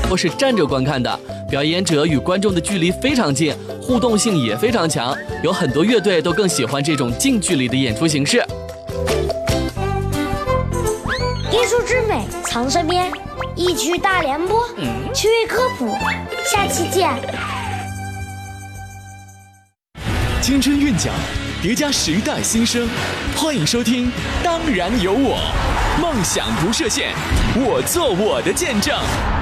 或是站着观看的，表演者与观众的距离非常近，互动性也非常强，有很多乐队都更喜欢这种近距离的演出形式。 艺术之美藏身边，一曲大联播，趣味科普，下期见。 青春韵脚，叠加时代新生，欢迎收听《当然有我》，梦想不设限，我做我的见证。